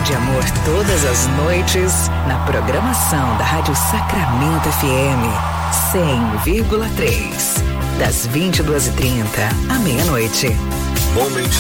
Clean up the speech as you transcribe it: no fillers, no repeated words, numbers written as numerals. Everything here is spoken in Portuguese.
Momento de amor todas as noites na programação da Rádio Sacramento FM 100,3. Das 22h30 à meia-noite. Momentos